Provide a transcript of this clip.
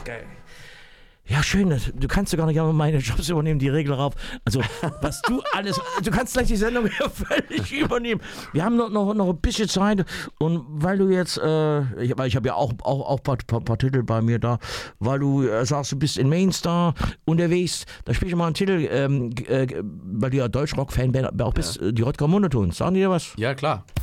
geil. Ja, schön. Du kannst sogar nicht meine Jobs übernehmen, die Regel rauf. Also, was du alles... Du kannst gleich die Sendung hier völlig übernehmen. Wir haben noch ein bisschen Zeit. Und weil du jetzt... ich habe ja auch paar Titel bei mir da. Weil du sagst, du bist in Mainstar unterwegs. Da spiele ich mal einen Titel, weil du ja Deutschrock-Fan auch bist. Die Röttger Monotones. Sagen die dir was? Ja, klar.